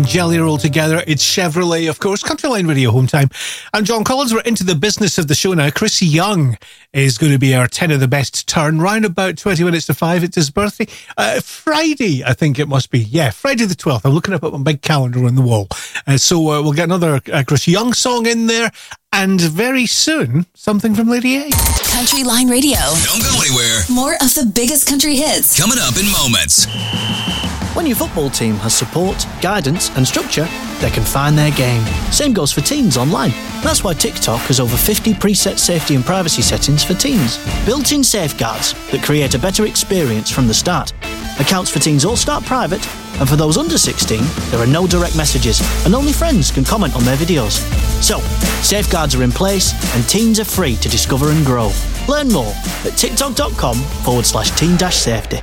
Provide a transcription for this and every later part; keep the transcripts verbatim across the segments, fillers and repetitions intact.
Jelly Roll together. It's Chevrolet, of course. Country Line Radio home time. I'm John Collins. We're into the business of the show now. Chris Young is going to be our ten of the best turn. Round about twenty minutes to five. It's his birthday. Uh, Friday, I think it must be. Yeah, Friday the twelfth. I'm looking up at my big calendar on the wall. Uh, so uh, we'll get another uh, Chris Young song in there. And very soon, something from Lady A. Country Line Radio. Don't go anywhere. More of the biggest country hits. Coming up in moments. When your football team has support, guidance and structure, they can find their game. Same goes for teens online. That's why TikTok has over fifty preset safety and privacy settings for teens. Built-in safeguards that create a better experience from the start. Accounts for teens all start private, and for those under sixteen, there are no direct messages, and only friends can comment on their videos. So, safeguards are in place, and teens are free to discover and grow. Learn more at tiktok.com forward slash teen dash safety.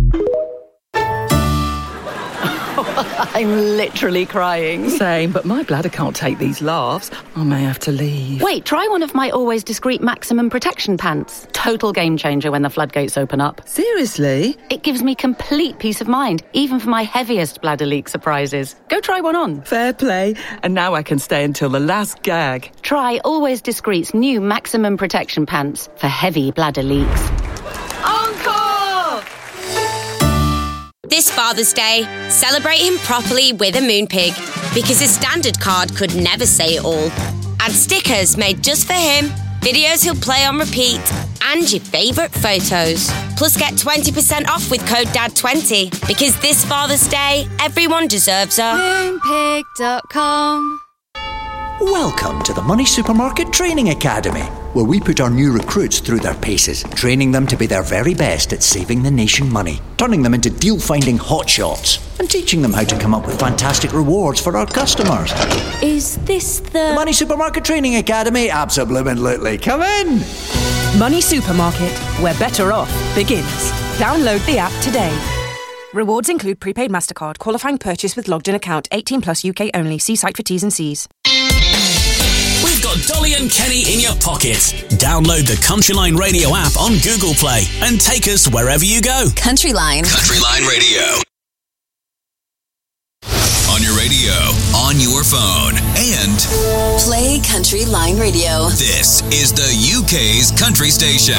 I'm literally crying. Same, but my bladder can't take these laughs. I may have to leave. Wait, try one of my always discreet maximum protection pants. Total game changer when the floodgates open up. Seriously? It gives me complete peace of mind, even for my heaviest bladder leak surprises. Go try one on. Fair play. And now I can stay until the last gag. Try Always Discreet's new maximum protection pants for heavy bladder leaks. Uncle! This Father's Day, celebrate him properly with a Moonpig, because his standard card could never say it all. Add stickers made just for him, videos he'll play on repeat, and your favourite photos. Plus get twenty percent off with code D A D twenty, because this Father's Day, everyone deserves a Moonpig dot com. Welcome to the Money Supermarket Training Academy, where we put our new recruits through their paces, training them to be their very best at saving the nation money, turning them into deal-finding hotshots, and teaching them how to come up with fantastic rewards for our customers. Is this the... The Money Supermarket Training Academy? Absolutely. Come in! Money Supermarket, where better off begins. Download the app today. Rewards include prepaid MasterCard, qualifying purchase with logged-in account, eighteen plus U K only. See site for T's and C's. We've got Dolly and Kenny in your pocket. Download the Country Line Radio app on Google Play and take us wherever you go. Country Line. Country Line Radio. On your radio, on your phone, and Play Country Line Radio. This is the U K's country station.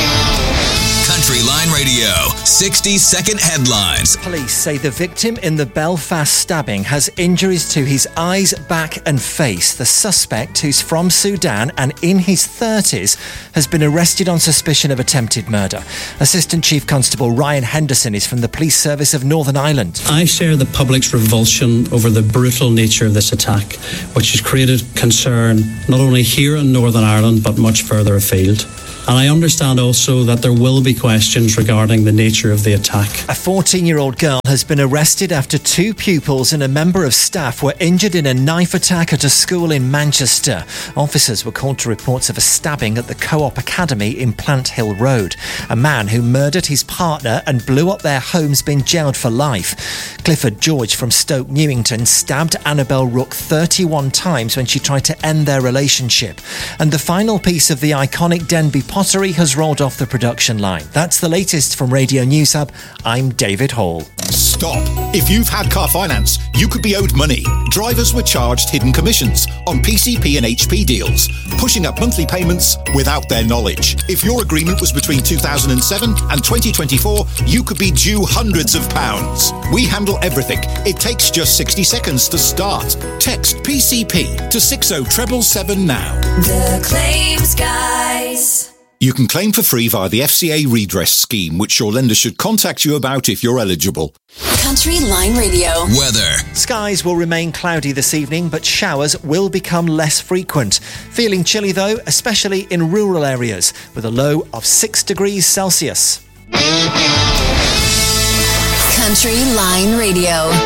Country Line Radio, sixty second headlines. Police say the victim in the Belfast stabbing has injuries to his eyes, back and face. The suspect, who's from Sudan and in his thirties, has been arrested on suspicion of attempted murder. Assistant Chief Constable Ryan Henderson is from the Police Service of Northern Ireland. I share the public's revulsion over the brutal nature of this attack, which has created concern not only here in Northern Ireland but much further afield. And I understand also that there will be questions regarding the nature of the attack. A fourteen-year-old girl has been arrested after two pupils and a member of staff were injured in a knife attack at a school in Manchester. Officers were called to reports of a stabbing at the Co-op Academy in Plant Hill Road. A man who murdered his partner and blew up their home's been jailed for life. Clifford George from Stoke Newington stabbed Annabelle Rook thirty-one times when she tried to end their relationship. And the final piece of the iconic Denby pottery has rolled off the production line. That's the latest from Radio News Hub. I'm David Hall. Stop. If you've had car finance, you could be owed money. Drivers were charged hidden commissions on P C P and H P deals, pushing up monthly payments without their knowledge. If your agreement was between two thousand seven and twenty twenty-four, you could be due hundreds of pounds. We handle everything. It takes just sixty seconds to start. Text P C P to six oh seven seven now. The Claims Guys. You can claim for free via the F C A redress scheme, which your lender should contact you about if you're eligible. Country Line Radio. Weather. Skies will remain cloudy this evening, but showers will become less frequent. Feeling chilly though, especially in rural areas, with a low of six degrees Celsius. Country Line Radio.